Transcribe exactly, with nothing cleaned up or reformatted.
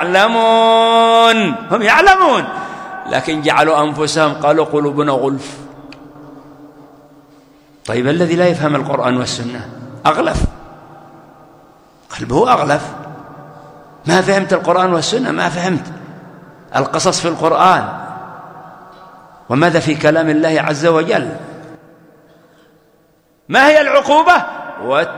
يعلمون. هم يعلمون لكن جعلوا أنفسهم قالوا قلوبنا غلف. طيب الذي لا يفهم القرآن والسنة أغلف، قلبه أغلف، ما فهمت القرآن والسنة، ما فهمت القصص في القرآن وماذا في كلام الله عز وجل. ما هي العقوبة؟